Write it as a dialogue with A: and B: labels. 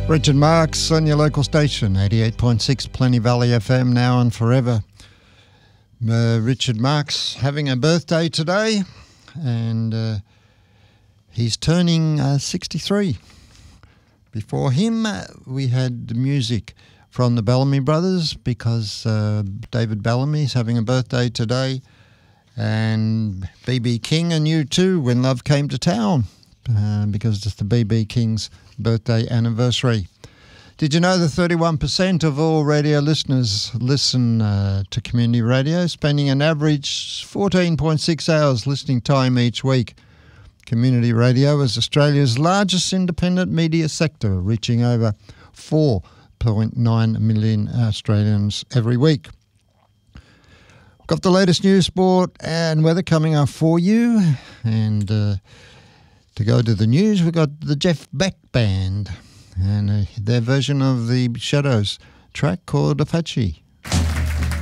A: Richard Marx on your local station, 88.6 Plenty Valley FM, now and forever. Richard Marx having a birthday today, and he's turning 63. Before him, we had the music from the Bellamy Brothers, because David Bellamy's having a birthday today, and B.B. King and U2, When Love Came to Town, because it's the B.B. King's birthday anniversary. Did you know that 31% of all radio listeners listen to community radio, spending an average 14.6 hours listening time each week? Community radio is Australia's largest independent media sector, reaching over 4.9 million Australians every week. Got the latest news, sport and weather coming up for you. And to go to the news, we've got the Jeff Beck Band and their version of the Shadows track called Apache.